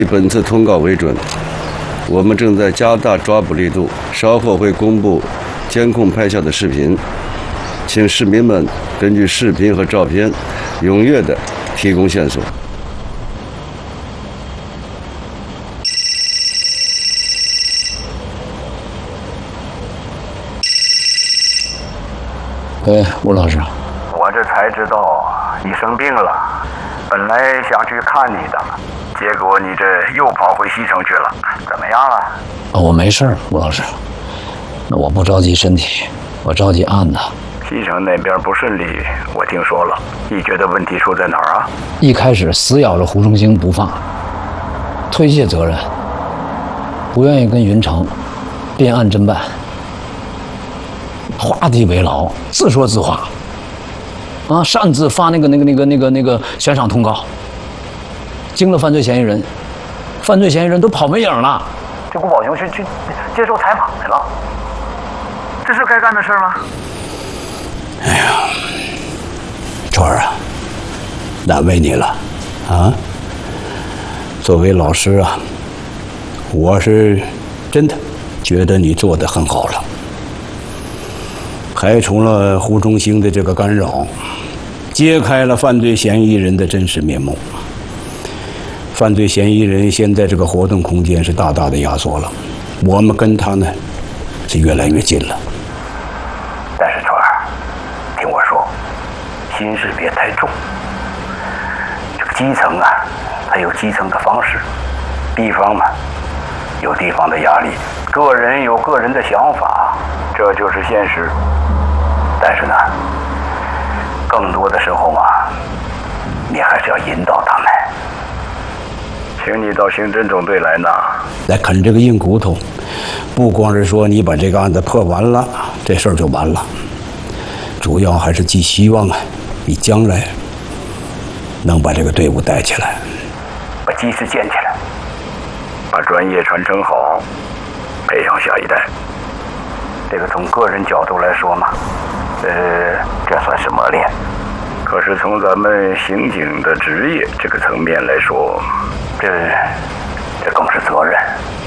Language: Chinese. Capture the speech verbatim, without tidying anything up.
以本次通告为准，我们正在加大抓捕力度，稍后会公布监控拍下的视频，请市民们根据视频和照片，踊跃地提供线索。 喂，吴老师， 我这才知道你生病了，本来想去看你的，结果你这又跑回西城去了，怎么样了？ 啊，我没事儿，吴老师。那我不着急身体，我着急案子。 西城那边不顺利，我听说了。你觉得问题出在哪儿啊？ 一开始死咬着胡忠兴不放，推卸责任，不愿意跟云城变案侦办，画地为牢，自说自话，啊，擅自发那个那个那个那个那个悬赏通告，惊了犯罪嫌疑人，犯罪嫌疑人都跑没影了。 这顾宝雄去去接受采访去了，这是该干的事吗？ 哎呀，川儿啊，难为你了，啊！作为老师啊，我是真的觉得你做得很好了。排除了胡忠兴的这个干扰，揭开了犯罪嫌疑人的真实面目。犯罪嫌疑人现在这个活动空间是大大的压缩了，我们跟他呢是越来越近了。 但是川儿，听我说，心事别太重。这个基层啊，它有基层的方式，地方嘛，有地方的压力，个人有个人的想法，这就是现实。但是呢，更多的时候嘛，你还是要引导他们。请你到刑侦总队来呢， 来啃这个硬骨头。不光是说你把这个案子破完了，这事儿就完了，主要还是寄希望啊，你将来能把这个队伍带起来， 把基石建起来，把专业传承好，培养下一代。这个从个人角度来说嘛，呃，这算是磨练。可是从咱们刑警的职业这个层面来说，这这更是责任。